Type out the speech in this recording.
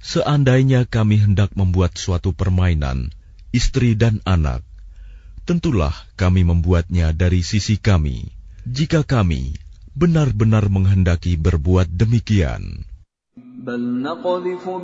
Seandainya kami hendak membuat suatu permainan, istri dan anak, tentulah kami membuatnya dari sisi kami, jika kami benar-benar menghendaki berbuat demikian. بل نقذف